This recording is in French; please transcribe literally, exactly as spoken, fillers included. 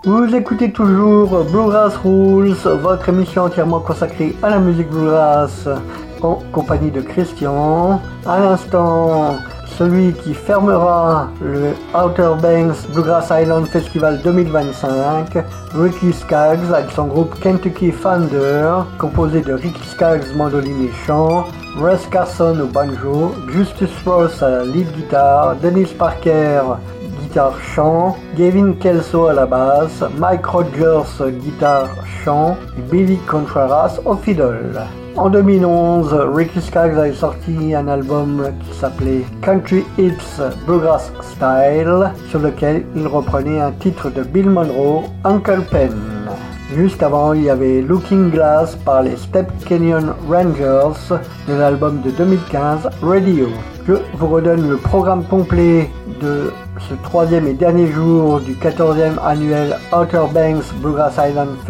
Vous écoutez toujours Bluegrass Rules, votre émission entièrement consacrée à la musique bluegrass en compagnie de Christian. À l'instant, celui qui fermera le Outer Banks Bluegrass Island Festival deux mille vingt-cinq, Ricky Skaggs avec son groupe Kentucky Thunder, composé de Ricky Skaggs mandoline et chant, Russ Carson au banjo, Justus Ross à la lead guitare, Dennis Parker guitare chant, Gavin Kelso à la basse, Mike Rogers guitare chant et Billy Contreras au fiddle. En deux mille onze, Ricky Skaggs avait sorti un album qui s'appelait Country Hits Bluegrass Style, sur lequel il reprenait un titre de Bill Monroe, Uncle Pen. Juste avant, il y avait Looking Glass par les Step Canyon Rangers de l'album de deux mille quinze, Radio. Je vous redonne le programme complet de ce troisième et dernier jour du quatorzième annuel Outer Banks Bluegrass Island